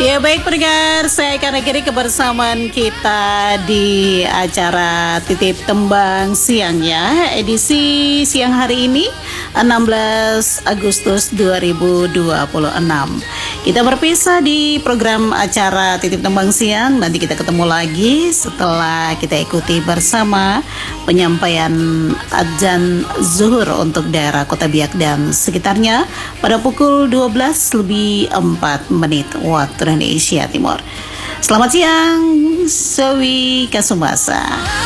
Ya baik pendengar, saya akan akhiri kebersamaan kita di acara Titip Tembang Siang ya. Edisi siang hari ini 16 Agustus 2026. Kita berpisah di program acara Titip Tembang Siang. Nanti kita ketemu lagi setelah kita ikuti bersama penyampaian adzan zuhur untuk daerah Kota Biak dan sekitarnya pada pukul 12:04 waktu Indonesia Timur. Selamat siang, Sowi Kasumasa.